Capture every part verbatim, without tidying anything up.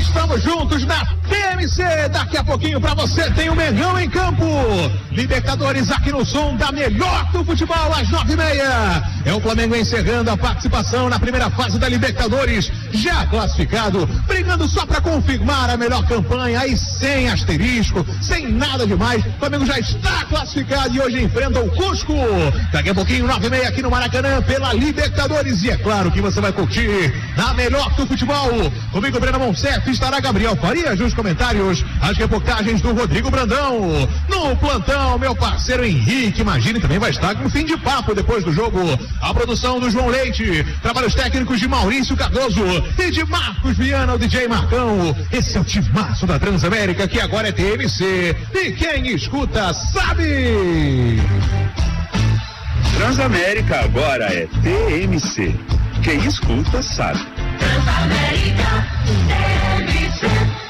Estamos juntos na T M C. Daqui a pouquinho pra você tem o Mengão em campo. Libertadores aqui no som da melhor do futebol às nove e meia. É o Flamengo encerrando a participação na primeira fase da Libertadores. Já classificado, brigando só pra confirmar a melhor campanha. Aí sem asterisco, sem nada demais. O Flamengo já está classificado e hoje enfrenta o Cusco. Daqui a pouquinho, nove e meia aqui no Maracanã pela Libertadores. E é claro que você vai curtir na melhor do futebol. Comigo, Breno Monsef, estará Gabriel Farias nos comentários, as reportagens do Rodrigo Brandão. No plantão, meu parceiro Henrique Imagine também vai estar com fim de papo depois do jogo. A produção do João Leite, trabalhos técnicos de Maurício Cardoso e de Marcos Viana, o D J Marcão. Esse é o timaço da Transamérica, que agora é T M C. E quem escuta sabe. Transamérica agora é T M C. Quem escuta sabe. Transamérica, T M C.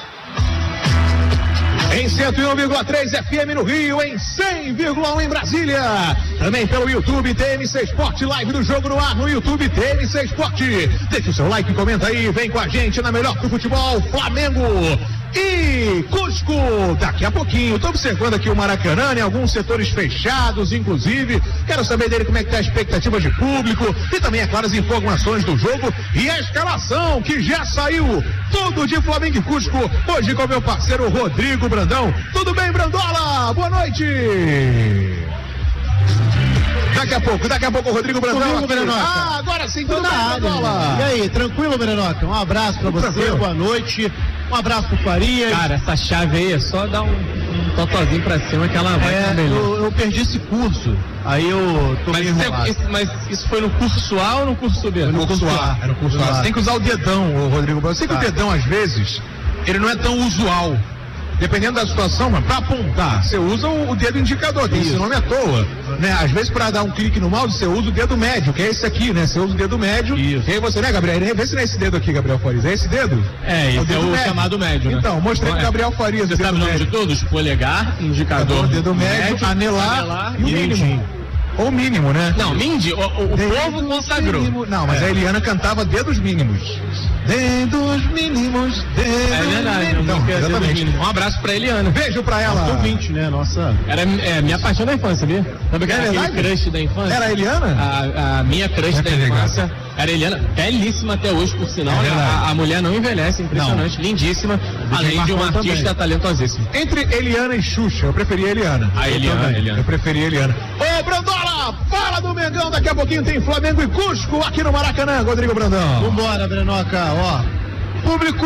Em cento e um vírgula três F M no Rio, em cem vírgula um em Brasília. Também pelo YouTube, T M C Esporte, live do Jogo no Ar no YouTube, T M C Esporte. Deixa o seu like, comenta aí, vem com a gente na melhor do futebol, Flamengo e Cusco. Daqui a pouquinho, estou observando aqui o Maracanã, em alguns setores fechados, inclusive. Quero saber dele como é que tá a expectativa de público e também, é claro, as informações do jogo e a escalação que já saiu. Tudo de Flamengo e Cusco, hoje com meu parceiro Rodrigo Brandão. Tudo bem, Brandola? Boa noite! Daqui a pouco, daqui a pouco o Rodrigo Brandão. Ah, agora sim, tudo bem, Brandola? E aí, tranquilo, Brenoca? Um abraço pra você, tranquilo. Boa noite. Um abraço pro Farias. Cara, essa chave aí é só dar um, um totozinho pra cima que ela vai é, também. Eu, eu perdi esse curso, aí eu tô mas meio isso, é, isso, mas isso foi no curso A ou no curso B? No, no curso A. É no curso A. Você tem que usar o dedão, o Rodrigo Brandão. Eu sei que tá. O dedão, às vezes, ele não é tão usual. Dependendo da situação, mas pra apontar, você usa o, o dedo indicador, tem esse nome à toa, né? Às vezes pra dar um clique no mouse, você usa o dedo médio, que é esse aqui, né? Você usa o dedo médio. Isso. E aí você, né, Gabriel? Vê se não é esse dedo aqui, Gabriel Farias. É esse dedo? É, esse é o, é o médio. Chamado médio, né? Então, mostrei pro Gabriel Farias. Você sabe o nome de todos? Polegar, indicador, dedo médio, médio anelar, anelar e o mínimo. Ou mínimo, né? Não, Mindy, o, o, o povo consagrou. Mínimo. Não, mas é. A Eliana cantava dedos mínimos. Dedos mínimos, dedos É verdade, mínimos. Então, exatamente. Um abraço pra Eliana. Beijo pra ela. Nossa ouvinte, né? Nossa. Era é, minha paixão da infância, sabia? Sabe é aquele crush da infância? Era a Eliana? A, a minha crush é da infância era a Eliana, belíssima até hoje, por sinal. É a, a mulher não envelhece, impressionante, não. Lindíssima, além de uma artista também. Talentosíssima. Entre Eliana e Xuxa, eu preferia a Eliana. A Eliana, eu, Eliana. eu preferia a Eliana. Ô, Brandola, fala do Mengão, daqui a pouquinho tem Flamengo e Cusco aqui no Maracanã, Rodrigo Brandão. Vambora, Brenoca, ó. Público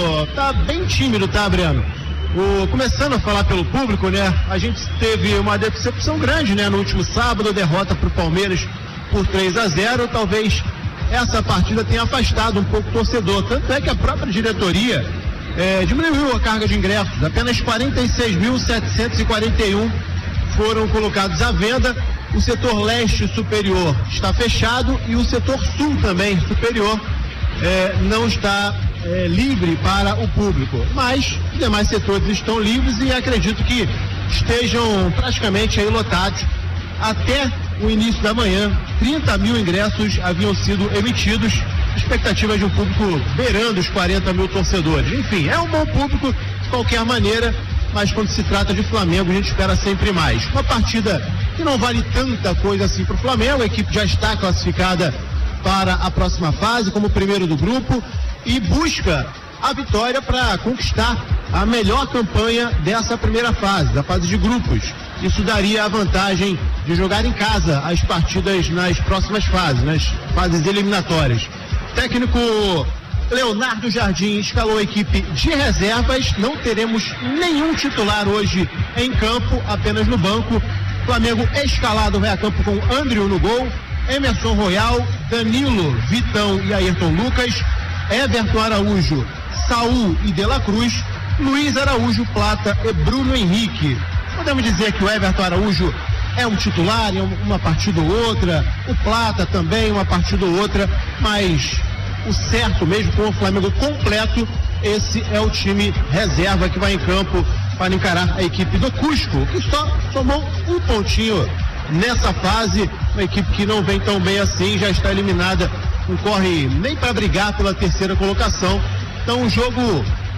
tá bem tímido, tá, Breno? O, começando a falar pelo público, né? A gente teve uma decepção grande, né? No último sábado, derrota pro Palmeiras por três a zero, talvez essa partida tenha afastado um pouco o torcedor, tanto é que a própria diretoria é, diminuiu a carga de ingressos, apenas quarenta e seis mil setecentos e quarenta e um foram colocados à venda. O setor leste superior está fechado e o setor sul também superior é, não está é, livre para o público, mas os demais setores estão livres e acredito que estejam praticamente aí lotados até o início da manhã. Trinta mil ingressos haviam sido emitidos, expectativa de um público beirando os quarenta mil torcedores. Enfim, é um bom público de qualquer maneira, mas quando se trata de Flamengo a gente espera sempre mais. Uma partida que não vale tanta coisa assim para o Flamengo, a equipe já está classificada para a próxima fase como primeiro do grupo e busca a vitória para conquistar a melhor campanha dessa primeira fase, da fase de grupos. Isso daria a vantagem de jogar em casa as partidas nas próximas fases, nas fases eliminatórias. Técnico Leonardo Jardim escalou a equipe de reservas, não teremos nenhum titular hoje em campo, apenas no banco. Flamengo escalado vai a campo com Andrew no gol, Emerson Royal, Danilo, Vitão e Ayrton Lucas, Everton Araújo, Saul e De La Cruz, Luiz Araújo, Plata e Bruno Henrique. Podemos dizer que o Everton Araújo é um titular em uma partida ou outra, o Plata também uma partida ou outra, mas o certo mesmo com o Flamengo completo, esse é o time reserva que vai em campo para encarar a equipe do Cusco, que só tomou um pontinho nessa fase, uma equipe que não vem tão bem assim, já está eliminada, não corre nem para brigar pela terceira colocação. Então um jogo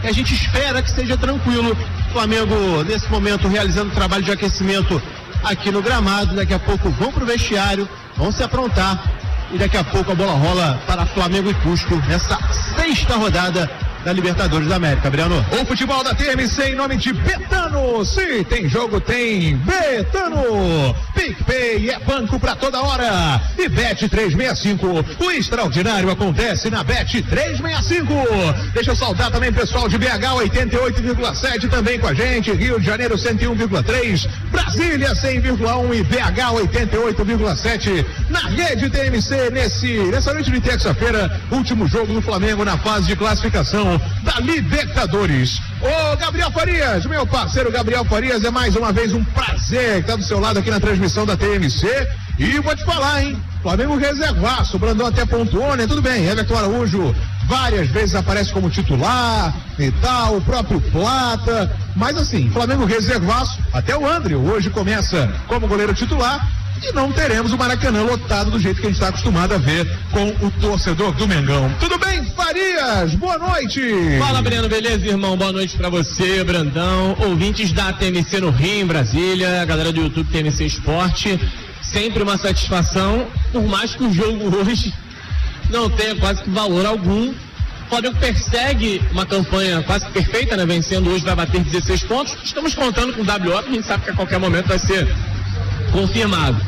e a gente espera que seja tranquilo. O Flamengo, nesse momento, realizando trabalho de aquecimento aqui no gramado. Daqui a pouco vão pro vestiário, vão se aprontar e daqui a pouco a bola rola para Flamengo e Cusco nessa sexta rodada da Libertadores da América. Adriano. O futebol da T M C em nome de Betano. Se tem jogo, tem Betano. PicPay é banco pra toda hora. E Bet trezentos e sessenta e cinco. O extraordinário acontece na Bet trezentos e sessenta e cinco. Deixa eu saudar também o pessoal de B H oitenta e oito vírgula sete também com a gente. Rio de Janeiro cento e um vírgula três. Brasília cem vírgula um e B H oitenta e oito vírgula sete. Na rede T M C nesse, nessa noite de terça-feira. Último jogo do Flamengo na fase de classificação da Libertadores. Ô Gabriel Farias, meu parceiro Gabriel Farias, é mais uma vez um prazer estar do seu lado aqui na transmissão da T M C. E vou te falar, hein? Flamengo reservaço, o Brandão até pontuou, né? Tudo bem, Everton Araújo várias vezes aparece como titular e tal, o próprio Plata, mas assim, Flamengo reservaço, até o André hoje começa como goleiro titular. E não teremos o Maracanã lotado do jeito que a gente está acostumado a ver com o torcedor do Mengão. Tudo bem, Farias? Boa noite! Fala, Breno, beleza, irmão? Boa noite pra você, Brandão. Ouvintes da T M C no Rio, em Brasília, a galera do YouTube T M C Esporte. Sempre uma satisfação, por mais que o jogo hoje não tenha quase que valor algum. O Flamengo persegue uma campanha quase que perfeita, né? Vencendo hoje, vai bater dezesseis pontos. Estamos contando com o W O, que a gente sabe que a qualquer momento vai ser confirmado.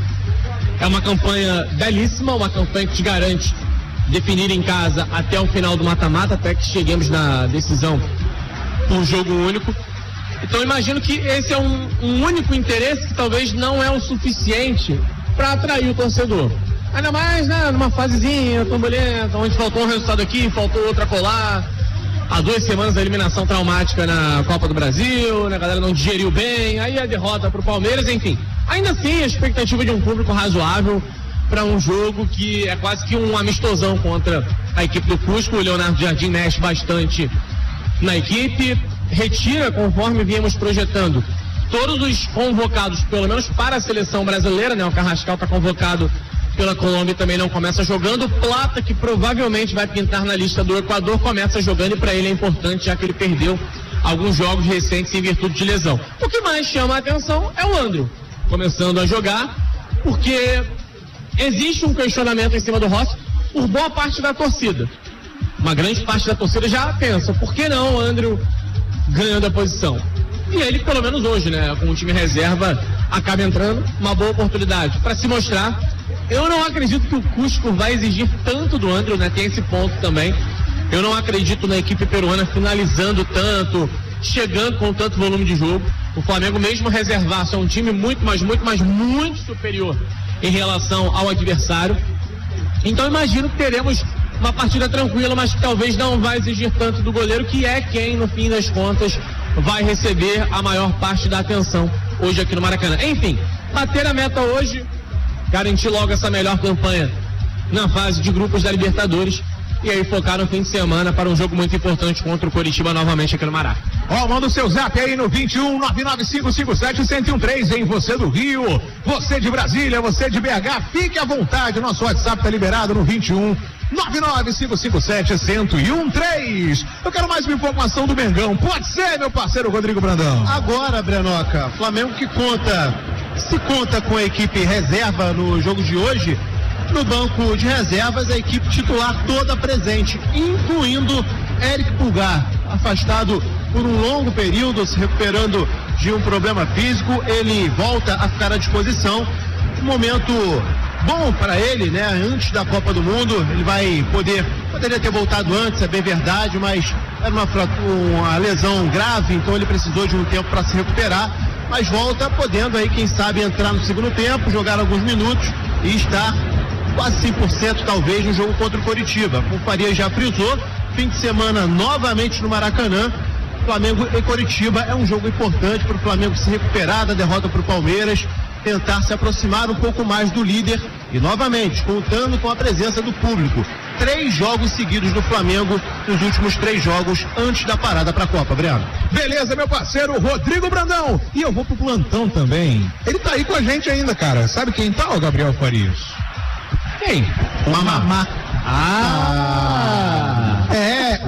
É uma campanha belíssima, uma campanha que te garante definir em casa até o final do mata-mata, até que cheguemos na decisão por jogo único. Então imagino que esse é um, um único interesse que talvez não é o suficiente para atrair o torcedor. Ainda mais, né, numa fasezinha turbulenta, onde faltou um resultado aqui, faltou outro acolá. Há duas semanas a eliminação traumática na Copa do Brasil, né, a galera não digeriu bem, aí a derrota pro Palmeiras, enfim. Ainda assim, a expectativa de um público razoável para um jogo que é quase que um amistosão contra a equipe do Cusco. O Leonardo Jardim mexe bastante na equipe, retira, conforme viemos projetando, todos os convocados, pelo menos para a seleção brasileira, né? O Carrascal está convocado pela Colômbia e também não começa jogando. O Plata, que provavelmente vai pintar na lista do Equador, começa jogando, e para ele é importante, já que ele perdeu alguns jogos recentes em virtude de lesão. O que mais chama a atenção é o André começando a jogar, porque existe um questionamento em cima do Rossi por boa parte da torcida. Uma grande parte da torcida já pensa, por que não o André ganhando a posição? E ele, pelo menos hoje, né, com o time reserva, acaba entrando, uma boa oportunidade para se mostrar. Eu não acredito que o Cusco vai exigir tanto do André, né, tem esse ponto também. Eu não acredito na equipe peruana finalizando tanto, chegando com tanto volume de jogo. O Flamengo, mesmo reservaço, é um time muito, mas muito, mas muito superior em relação ao adversário. Então imagino que teremos uma partida tranquila, mas que talvez não vai exigir tanto do goleiro, que é quem, no fim das contas, vai receber a maior parte da atenção hoje aqui no Maracanã. Enfim, bater a meta hoje, garantir logo essa melhor campanha na fase de grupos da Libertadores, e aí focar no fim de semana para um jogo muito importante contra o Coritiba novamente aqui no Maracanã. Ó, oh, manda o seu zap aí no vinte e um, nove nove cinco cinco sete, um zero um três, hein? Você do Rio, você de Brasília, você de B H, fique à vontade, nosso WhatsApp tá liberado no vinte e um, nove nove cinco cinco sete, um zero um três. Eu quero mais uma informação do Mengão, pode ser, meu parceiro Rodrigo Brandão? Agora, Brenoca, Flamengo que conta, se conta com a equipe reserva no jogo de hoje. No banco de reservas, a equipe titular toda presente, incluindo Eric Pulgar, afastado por um longo período, se recuperando de um problema físico. Ele volta a ficar à disposição. Um momento bom para ele, né? Antes da Copa do Mundo, ele vai poder, poderia ter voltado antes, é bem verdade, mas era uma, uma lesão grave, então ele precisou de um tempo para se recuperar. Mas volta podendo aí, quem sabe, entrar no segundo tempo, jogar alguns minutos e estar quase cem por cento talvez no jogo contra o Coritiba. O Farias já frisou, fim de semana novamente no Maracanã. Flamengo e Coritiba é um jogo importante para o Flamengo se recuperar da derrota para o Palmeiras, tentar se aproximar um pouco mais do líder e novamente contando com a presença do público. Três jogos seguidos do Flamengo nos últimos três jogos antes da parada para a Copa, Breno. Beleza, meu parceiro Rodrigo Brandão. E eu vou pro plantão também. Ele tá aí com a gente ainda, cara. Sabe quem tá, o Gabriel Farias? Quem? Mamá. Ah! É, Henrique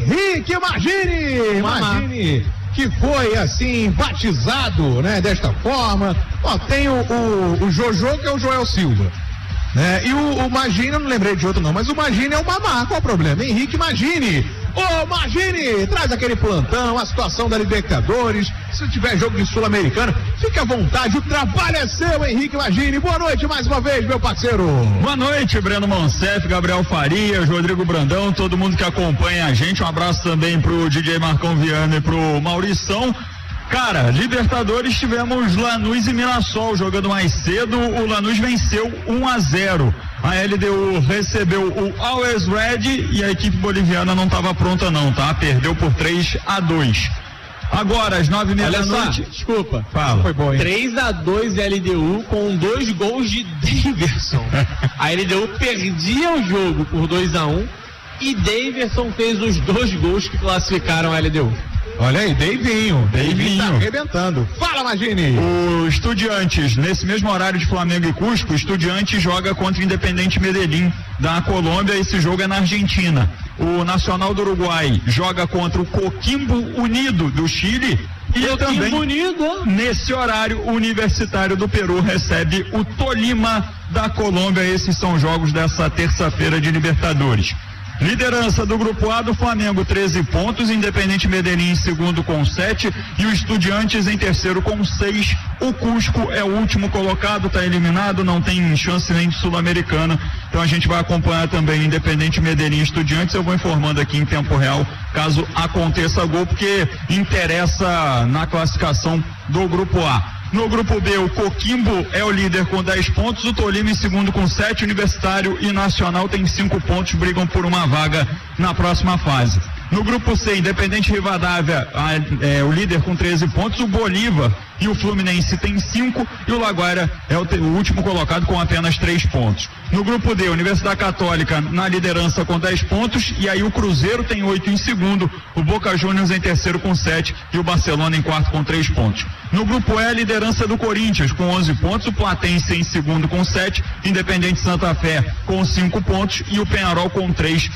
Henrique, imagine, imagine que foi assim, batizado, né, desta forma. Ó, tem o, o, o Jojo, que é o Joel Silva. Né? E o, o Magine, eu não lembrei de outro não, mas o Magine é o Mamá, qual o problema? Henrique Magine, ô oh, Magine, traz aquele plantão, a situação da Libertadores, se tiver jogo de Sul-Americana, fique à vontade, o trabalho é seu, Henrique Magine, boa noite mais uma vez, meu parceiro. Boa noite, Breno Monsef, Gabriel Farias, Rodrigo Brandão, todo mundo que acompanha a gente, um abraço também pro D J Marcão Viana e pro Maurição. Cara, Libertadores, tivemos Lanús e Mirassol jogando mais cedo, o Lanús venceu um a zero. A L D U recebeu o Always Red e a equipe boliviana não estava pronta não, tá? Perdeu por três a dois. Agora, às nove e meia da noite. Desculpa. Fala. Foi bom, hein? três a dois L D U com dois gols de Daverson. A L D U perdia o jogo por dois a um e Daverson fez os dois gols que classificaram a L D U. Olha aí, Deivinho, Deivinho tá arrebentando. Fala, Magine! O Estudiantes, nesse mesmo horário de Flamengo e Cusco, o Estudiantes joga contra o Independente Medellín da Colômbia, esse jogo é na Argentina. O Nacional do Uruguai joga contra o Coquimbo Unido do Chile. E Coquimbo também, Unido. nesse horário, o Universitário do Peru recebe o Tolima da Colômbia. Esses são jogos dessa terça-feira de Libertadores. Liderança do Grupo A do Flamengo, treze pontos, Independente Medellín em segundo com sete e o Estudiantes em terceiro com seis. O Cusco é o último colocado, está eliminado, não tem chance nem de Sul-Americana. Então a gente vai acompanhar também Independente Medellín e Estudiantes. Eu vou informando aqui em tempo real, caso aconteça gol, porque interessa na classificação do Grupo A. No Grupo B, o Coquimbo é o líder com dez pontos, o Tolima em segundo com sete, Universitário e Nacional tem cinco pontos, brigam por uma vaga na próxima fase. No Grupo C, Independente Rivadavia a, é o líder com treze pontos, o Bolívar e o Fluminense tem cinco e o Laguaira é o, te, o último colocado com apenas três pontos. No Grupo D, Universidade Católica na liderança com dez pontos e aí o Cruzeiro tem oito em segundo, o Boca Juniors em terceiro com sete e o Barcelona em quarto com três pontos. No Grupo E, a liderança do Corinthians com onze pontos, o Platense em segundo com sete, Independente Santa Fé com cinco pontos e o Peñarol com três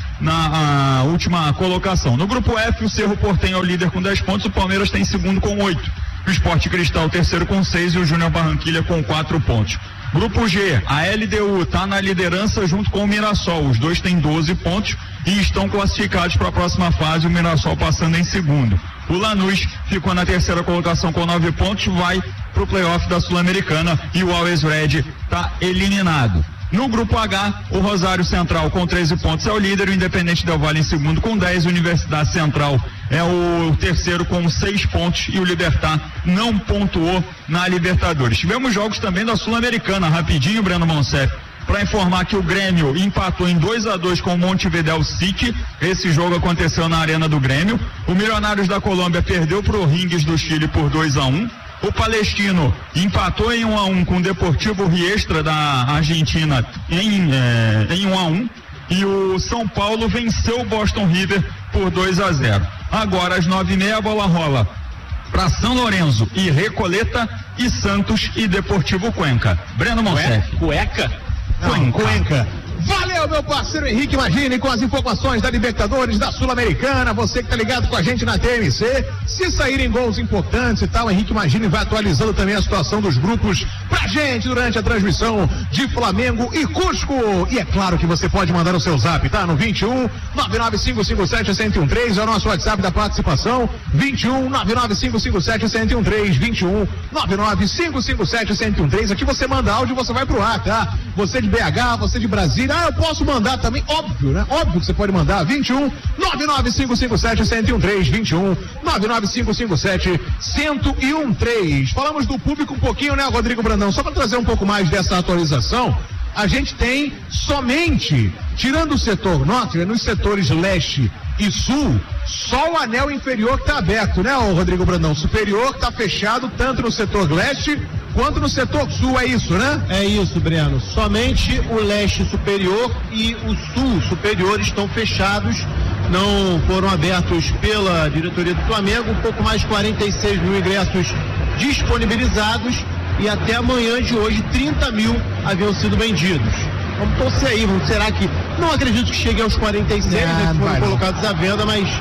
na a, última colocação. No Grupo F, o Cerro Porteño é o líder com dez pontos, o Palmeiras tem segundo com oito. O Sport Cristal terceiro com seis e o Júnior Barranquilla com quatro pontos. Grupo G, a L D U está na liderança junto com o Mirassol. Os dois têm doze pontos e estão classificados para a próxima fase, o Mirassol passando em segundo. O Lanús ficou na terceira colocação com nove pontos, vai para o playoff da Sul-Americana e o Always Red está eliminado. No Grupo H, o Rosário Central com treze pontos é o líder, o Independente Del Valle em segundo com dez, o Universidade Central é o terceiro com seis pontos e o Libertad não pontuou na Libertadores. Tivemos jogos também da Sul-Americana, rapidinho, Breno Monsef, para informar que o Grêmio empatou em dois a dois com o Montevideo City. Esse jogo aconteceu na Arena do Grêmio. O Milionários da Colômbia perdeu para o Ringues do Chile por dois a um. O Palestino empatou em um a um com o Deportivo Riestra da Argentina em, é, em um a um. E o São Paulo venceu o Boston River por dois a zero. Agora, às nove e meia, a bola rola para São Lourenço e Recoleta e Santos e Deportivo Cuenca. Breno Monsef. Cueca? Não, Cuenca. Valeu, meu parceiro Henrique Magine, com as informações da Libertadores, da Sul-Americana. Você que tá ligado com a gente na T M C. Se saírem gols importantes e tal, Henrique Magine vai atualizando também a situação dos grupos pra gente durante a transmissão de Flamengo e Cusco. E é claro que você pode mandar o seu zap, tá? No vinte e um, nove nove cinco cinco sete, zero um três, é o nosso WhatsApp da participação. vinte e um, nove nove cinco cinco sete, zero um três, vinte e um, nove nove cinco cinco sete, zero um três. Aqui você manda áudio e você vai pro ar, tá? Você de B H, você de Brasília. Ah, eu posso mandar também, óbvio, né? Óbvio que você pode mandar. vinte e um, nove nove cinco cinco sete, zero um três, vinte e um, nove nove cinco cinco sete, zero um três. Falamos do público um pouquinho, né, Rodrigo Brandão? Só para trazer um pouco mais dessa atualização, a gente tem somente, tirando o setor norte, né, nos setores leste e sul, só o anel inferior que está aberto, né, ô Rodrigo Brandão? Superior está fechado tanto no setor leste quanto no setor sul, é isso, né? É isso, Breno. Somente o leste superior e o sul superior estão fechados, não foram abertos pela diretoria do Flamengo. Um pouco mais de quarenta e seis mil ingressos disponibilizados e até amanhã de hoje trinta mil haviam sido vendidos. Vamos torcer aí, vamos, será que, não acredito que chegue aos quarenta e seis, ah, né, que foram vai, colocados à venda, mas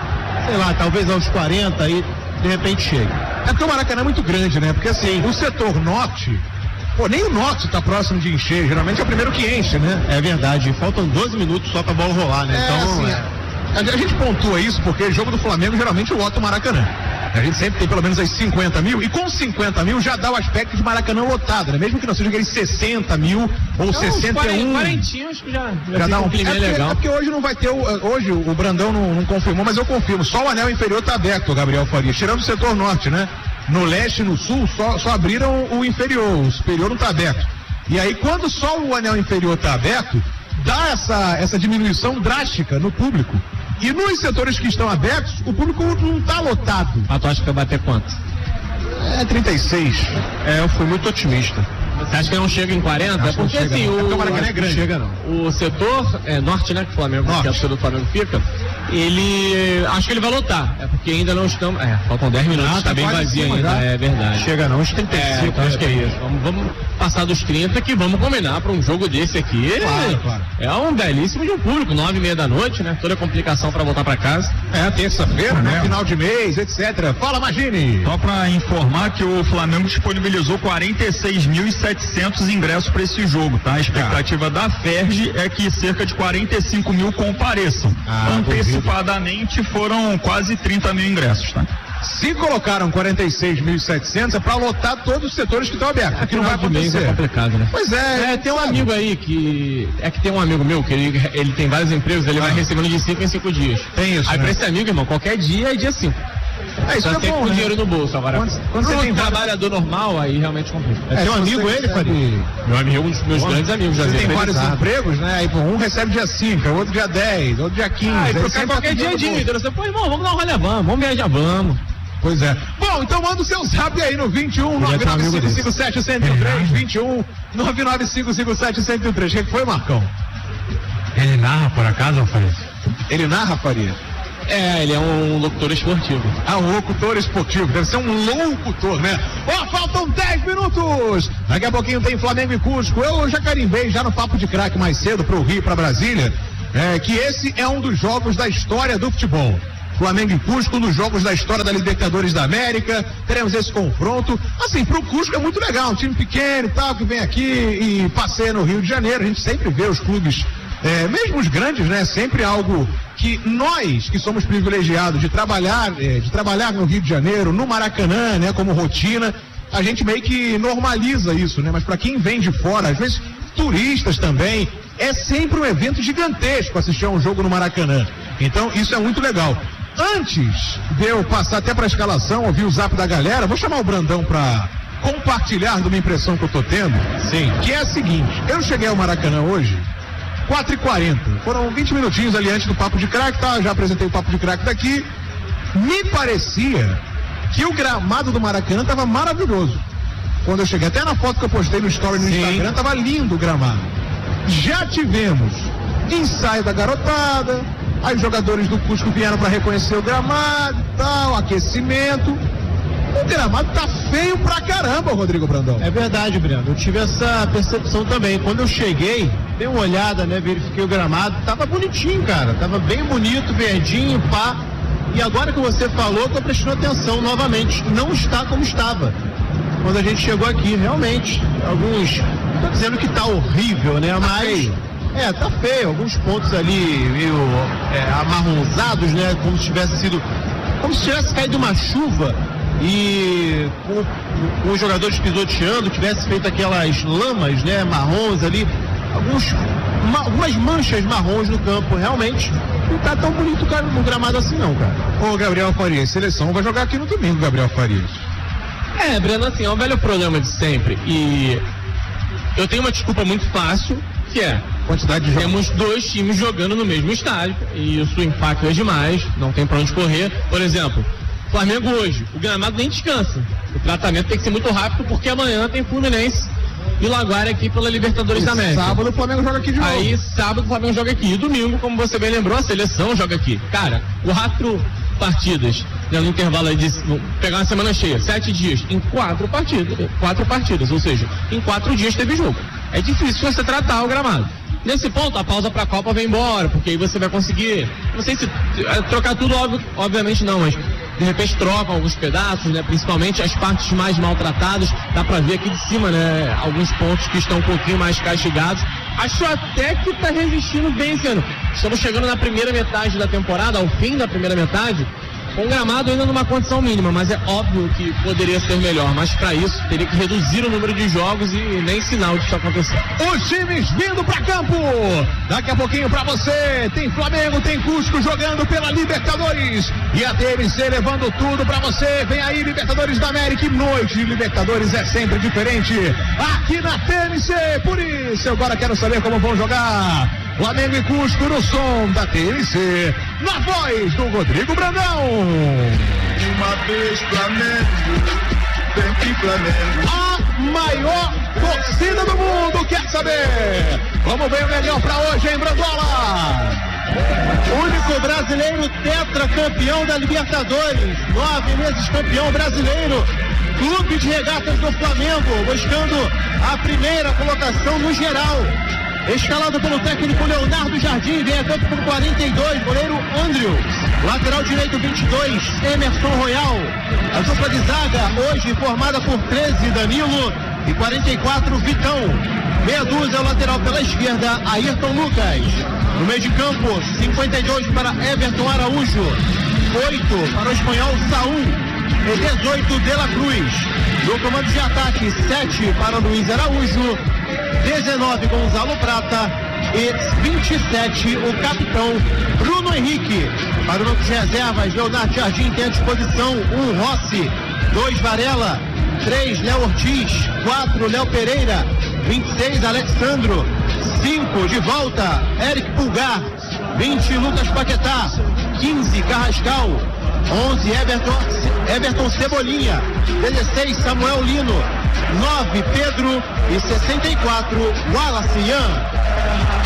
sei lá, talvez aos quarenta aí, de repente chegue. É porque o Maracanã é muito grande, né? Porque assim, o setor norte, pô, nem o norte tá próximo de encher, geralmente é o primeiro que enche, né? É verdade, faltam doze minutos só pra bola rolar, né? É, então, assim, é... a, a gente pontua isso porque o jogo do Flamengo geralmente lota o Maracanã. A gente sempre tem pelo menos as cinquenta mil, e com cinquenta mil já dá o aspecto de Maracanã lotado, né? Mesmo que não seja aqueles sessenta mil ou então, sessenta e um. quarenta, acho que já, já, já dá um clima é porque, legal. É porque hoje não vai ter, o, hoje o Brandão não, não confirmou, mas eu confirmo, só o anel inferior tá aberto, Gabriel Faria, tirando o setor norte, né? No leste e no sul só, só abriram o inferior, o superior não tá aberto. E aí quando só o anel inferior tá aberto, dá essa, essa diminuição drástica no público. E nos setores que estão abertos, o público não está lotado. A tu acha que vai bater quanto? É trinta e seis. É, eu fui muito otimista. Você acha que não chega em quarenta? Acho porque chega, assim, não. o, É porque o Maracanã é grande. Não chega, não. O setor é, norte, né, que o Flamengo, que a torcida do Flamengo fica, ele, acho que ele vai lotar. É porque ainda não estamos, é, faltam dez minutos, está ah, bem vazio ainda, já. É verdade. Chega não, uns trinta e cinco, é, então acho que é isso. Vamos, vamos passar dos trinta, que vamos combinar para um jogo desse aqui. Claro, claro. É um belíssimo de um público, nove e meia da noite, né, toda a complicação para voltar para casa. É, terça-feira, né, final de mês, etcétera. Fala, Magini! Só para informar que o Flamengo disponibilizou quarenta e seis mil e setecentos ingressos para esse jogo, tá? A expectativa ah. da F E R J é que cerca de quarenta e cinco mil compareçam. Ah, Antecipadamente foram quase trinta mil ingressos, tá? Se colocaram quarenta e seis mil e setecentos é para lotar todos os setores que estão abertos. É que não vai acontecer. É complicado, né? Pois é. é tem um sabe. amigo aí que. É que tem um amigo meu que ele, ele tem vários empregos, ele ah. vai recebendo de cinco em cinco dias. Tem isso. Aí né? pra esse amigo, irmão, qualquer dia é dia cinco. É, isso já é tem bom, com né? dinheiro no bolso agora. Quando, quando você tem um trabalhador normal, aí realmente complica. É, é, tem um amigo ele, Faria? Meu amigo, um dos meus bom, grandes amigos. Você tem vários empregos, né? Aí, pô, um recebe dia cinco, outro dia dez, outro dia quinze. Ah, e trocar qualquer dia de vida. Você, pô, irmão, vamos dar um rolê, vamos, vamos viajar, vamos. Pois é. Bom, então manda o seu zap aí no vinte e um, nove nove cinco cinco sete, um zero um três, vinte e um, nove nove cinco cinco sete, um zero um três. O que foi, Marcão? Ele narra por acaso, Faria? Ele narra, Faria? É, ele é um locutor esportivo. Ah, um locutor esportivo, deve ser um locutor, né? Ó, oh, faltam dez minutos! Daqui a pouquinho tem Flamengo e Cusco. Eu já carimbei já no Papo de Craque mais cedo pro Rio e pra Brasília, é, que esse é um dos jogos da história do futebol. Flamengo e Cusco, um dos jogos da história da Libertadores da América, teremos esse confronto. Assim, pro Cusco é muito legal, um time pequeno e tal, que vem aqui e passeia no Rio de Janeiro. A gente sempre vê os clubes, é, mesmo os grandes, né? Sempre algo que nós, que somos privilegiados de trabalhar, é, de trabalhar no Rio de Janeiro, no Maracanã, né? Como rotina, a gente meio que normaliza isso, né? Mas para quem vem de fora, às vezes turistas também, é sempre um evento gigantesco assistir a um jogo no Maracanã. Então, isso é muito legal. Antes de eu passar até para a escalação, ouvir o zap da galera, vou chamar o Brandão para compartilhar de uma impressão que eu tô tendo. Sim. Que é a seguinte: eu cheguei ao Maracanã hoje, quatro e quarenta. Foram vinte minutinhos ali antes do Papo de Craque, tá? Já apresentei o Papo de Craque daqui. Me parecia que o gramado do Maracanã tava maravilhoso. Quando eu cheguei, até na foto que eu postei no story no Sim. Instagram, tava lindo o gramado. Já tivemos ensaio da garotada. Aí os jogadores do Cusco vieram para reconhecer o gramado e tal, aquecimento. O gramado tá feio pra caramba, Rodrigo Brandão. É verdade, Breno. Eu tive essa percepção também. Quando eu cheguei, dei uma olhada, né? Verifiquei o gramado. Tava bonitinho, cara. Tava bem bonito, verdinho, pá. E agora que você falou, tô prestando atenção novamente. Não está como estava quando a gente chegou aqui, realmente. Alguns. Não tô dizendo que tá horrível, né? Mas. Tá feio. É, tá feio, alguns pontos ali meio é, amarronzados, né? Como se tivesse sido, como se tivesse caído uma chuva e com, com os jogadores pisoteando, tivesse feito aquelas lamas, né? Marrons ali, alguns, uma, algumas manchas marrons no campo, realmente não tá tão bonito no gramado assim não, cara. Ô, Gabriel Farias, seleção vai jogar aqui no domingo, Gabriel Farias. É, Breno, assim, é um velho problema de sempre e eu tenho uma desculpa muito fácil, que é quantidade de temos dois times jogando no mesmo estádio e isso impacta demais, não tem pra onde correr. Por exemplo, Flamengo hoje, o gramado nem descansa, o tratamento tem que ser muito rápido porque amanhã tem Fluminense e Laguara aqui pela Libertadores e da América. Sábado o Flamengo joga aqui de novo. Aí sábado o Flamengo joga aqui e domingo, como você bem lembrou, a seleção joga aqui. Cara, quatro partidas, né, no intervalo aí de pegar uma semana cheia, sete dias, em quatro partidas, quatro partidas, ou seja, em quatro dias teve jogo. É difícil você tratar o gramado. Nesse ponto, a pausa para a Copa vem embora, porque aí você vai conseguir, não sei se é, trocar tudo, óbvio, obviamente não, mas de repente trocam alguns pedaços, né? Principalmente as partes mais maltratadas. Dá para ver aqui de cima, né? Alguns pontos que estão um pouquinho mais castigados. Acho até que está resistindo bem esse ano. Estamos chegando na primeira metade da temporada, ao fim da primeira metade, com o gramado ainda numa condição mínima, mas é óbvio que poderia ser melhor, mas para isso teria que reduzir o número de jogos e nem sinal disso acontecer. Os times vindo para campo, daqui a pouquinho para você, tem Flamengo, tem Cusco jogando pela Libertadores e a T M C levando tudo para você. Vem aí Libertadores da América, e noite de Libertadores é sempre diferente aqui na T M C, por isso eu agora quero saber como vão jogar Flamengo e Cusco no som da T M C, na voz do Rodrigo Brandão. Uma vez Flamengo, sempre Flamengo. A maior torcida do mundo quer saber como vem o melhor pra hoje, hein, Brandola? Único brasileiro tetracampeão da Libertadores, nove vezes campeão brasileiro. Clube de Regatas do Flamengo, buscando a primeira colocação no geral. Escalado pelo técnico Leonardo Jardim, vem a campo por quarenta e dois, goleiro Andrew. Lateral direito vinte e dois, Emerson Royal. A dupla de zaga, hoje formada por treze, Danilo, e quarenta e quatro, Vitão. Meia dúzia, o lateral pela esquerda, Ayrton Lucas. No meio de campo, cinquenta e dois para Everton Araújo. oito para o espanhol Saúl. E dezoito, De La Cruz. No comando de ataque, sete para Luiz Araújo. dezenove, Gonzalo Prata. E vinte e sete, o capitão Bruno Henrique. Para o banco de reservas, Leonardo Jardim tem à disposição um Rossi, dois Varela, três Léo Ortiz, quatro Léo Pereira, vinte e seis Alexandro, cinco de volta Eric Pulgar, vinte Lucas Paquetá, quinze Carrascal, onze Everton, Everton Cebolinha, dezesseis Samuel Lino, nove Pedro e sessenta e quatro Wallace Ian.